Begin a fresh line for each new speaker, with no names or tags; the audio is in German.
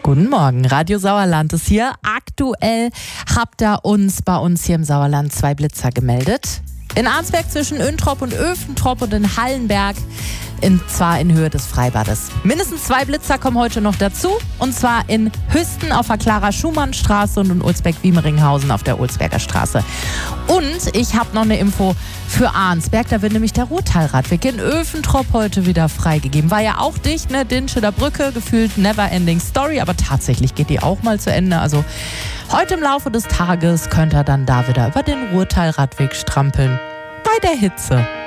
Guten Morgen, Radio Sauerland ist hier. Aktuell habt ihr bei uns hier im Sauerland 2 Blitzer gemeldet. In Arnsberg zwischen Öntrop und Öfentrop und in Hallenberg, zwar in Höhe des Freibades. Mindestens 2 Blitzer kommen heute noch dazu, und zwar in Hüsten auf der Clara-Schumann-Straße und in Ulsbeck-Wiemeringhausen auf der Ulsberger Straße. Und ich habe noch eine Info für Arnsberg, da wird nämlich der Ruhrtalradweg in Öfentrop heute wieder freigegeben. War ja auch dicht, ne? Dinscheder Brücke, gefühlt never-ending story, aber tatsächlich geht die auch mal zu Ende. Also heute im Laufe des Tages könnt ihr dann da wieder über den Ruhrtalradweg strampeln. Bei der Hitze.